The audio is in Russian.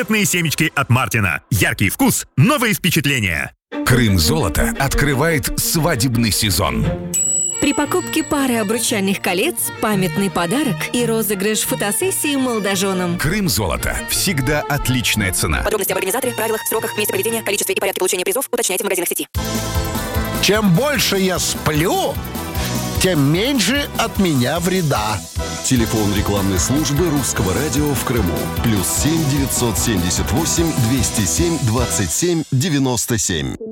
Заветные семечки от Мартина. Яркий вкус, новые впечатления. Крым-золото открывает свадебный сезон. При покупке пары обручальных колец памятный подарок и розыгрыш фотосессии молодоженам. Крым-золото. Всегда отличная цена. Подробности об организаторе, правилах, сроках, месте проведения, количестве и порядке получения призов уточняйте в магазинах сети. Чем больше я сплю, тем меньше от меня вреда. Телефон рекламной службы Русского радио в Крыму. +7 978 207 27 97.